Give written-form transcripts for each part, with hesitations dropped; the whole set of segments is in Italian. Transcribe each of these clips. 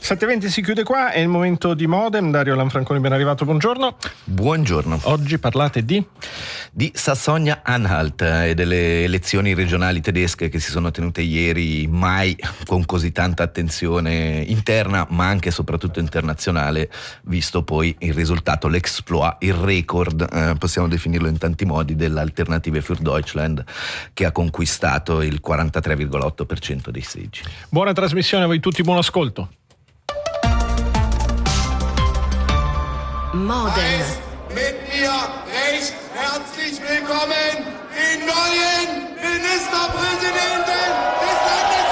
7:20 si chiude qua, è il momento di Modem. Dario Lanfranconi, ben arrivato, buongiorno. Buongiorno. Oggi parlate di Sassonia-Anhalt e delle elezioni regionali tedesche che si sono tenute ieri, mai con così tanta attenzione interna ma anche e soprattutto internazionale, visto poi il risultato, l'exploit, il record, possiamo definirlo in tanti modi, dell'Alternative für Deutschland, che ha conquistato il 43,8% dei seggi. Buona trasmissione a voi tutti, buon ascolto. Modem. Mit mir recht herzlich willkommen, den neuen Ministerpräsidenten des Landes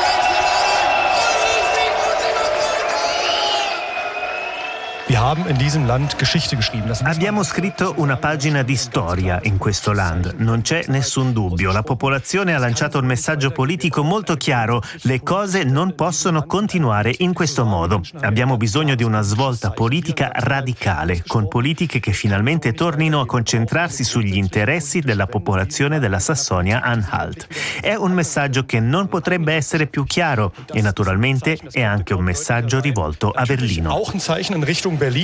Wir haben in diesem Land Geschichte geschrieben. Abbiamo scritto una pagina di storia in questo land, non c'è nessun dubbio. La popolazione ha lanciato un messaggio politico molto chiaro: le cose non possono continuare in questo modo. Abbiamo bisogno di una svolta politica radicale, con politiche che finalmente tornino a concentrarsi sugli interessi della popolazione della Sassonia-Anhalt. È un messaggio che non potrebbe essere più chiaro e naturalmente è anche un messaggio rivolto a Berlino. Auch ein Zeichen in Richtung Berlin.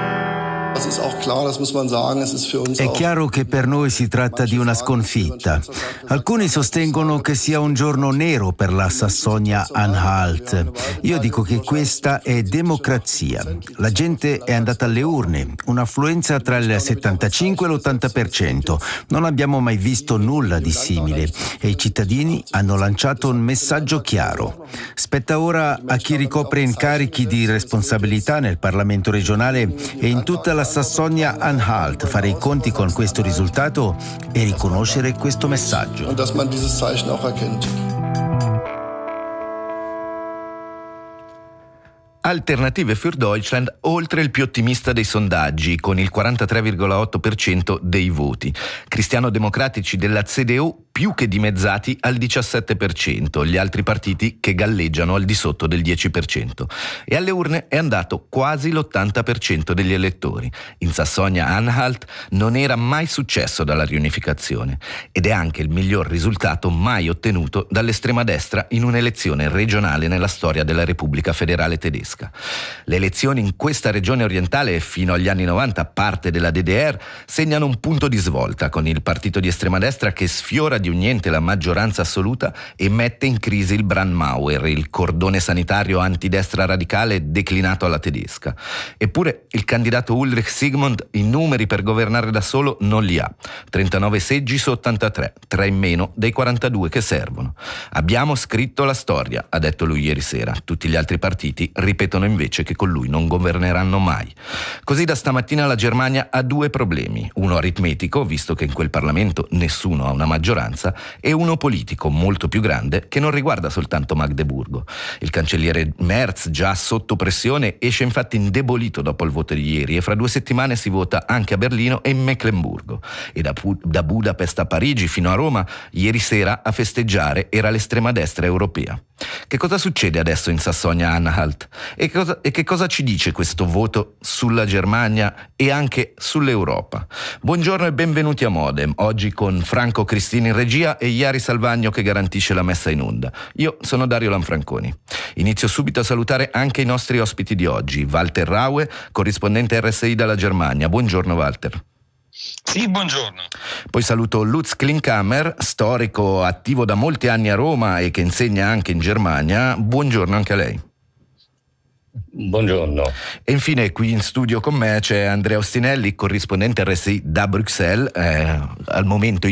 È chiaro che per noi si tratta di una sconfitta. Alcuni sostengono che sia un giorno nero per la Sassonia-Anhalt. Io dico che questa è democrazia. La gente è andata alle urne, un'affluenza tra il 75 e l'80%. Non abbiamo mai visto nulla di simile e i cittadini hanno lanciato un messaggio chiaro. Spetta ora a chi ricopre incarichi di responsabilità nel Parlamento regionale e in tutta la Sassonia-Anhalt fare i conti con questo risultato e riconoscere questo messaggio. Alternative für Deutschland oltre il più ottimista dei sondaggi, con il 43,8% dei voti. Cristiano-democratici della CDU più che dimezzati al 17%, gli altri partiti che galleggiano al di sotto del 10%. E alle urne è andato quasi l'80% degli elettori. In Sassonia-Anhalt non era mai successo dalla riunificazione ed è anche il miglior risultato mai ottenuto dall'estrema destra in un'elezione regionale nella storia della Repubblica Federale Tedesca. Le elezioni in questa regione orientale, fino agli anni 90 parte della DDR, segnano un punto di svolta, con il partito di estrema destra che sfiora di un niente la maggioranza assoluta e mette in crisi il Brandmauer, il cordone sanitario antidestra radicale declinato alla tedesca. Eppure il candidato Ulrich Sigmund i numeri per governare da solo non li ha. 39 seggi su 83, 3 in meno dei 42 che servono. Abbiamo scritto la storia, ha detto lui ieri sera. Tutti gli altri partiti ripetono invece che con lui non governeranno mai. Così da stamattina la Germania ha due problemi, uno aritmetico, visto che in quel Parlamento nessuno ha una maggioranza, e uno politico molto più grande che non riguarda soltanto Magdeburgo. Il cancelliere Merz, già sotto pressione, esce infatti indebolito dopo il voto di ieri e fra 2 settimane si vota anche a Berlino e in Meclemburgo. E da Budapest a Parigi fino a Roma, ieri sera a festeggiare era l'estrema destra europea. Che cosa succede adesso in Sassonia-Anhalt? E che cosa ci dice questo voto sulla Germania e anche sull'Europa? Buongiorno e benvenuti a Modem, oggi con Franco Cristini in regia e Iari Salvagno che garantisce la messa in onda. Io sono Dario Lanfranconi. Inizio subito a salutare anche i nostri ospiti di oggi. Walter Raue, corrispondente RSI dalla Germania. Buongiorno Walter. Sì, buongiorno. Poi saluto Lutz Klinkhammer, storico attivo da molti anni a Roma e che insegna anche in Germania. Buongiorno anche a lei. Buongiorno. E infine qui in studio con me c'è Andrea Ostinelli, corrispondente RSI da Bruxelles, al momento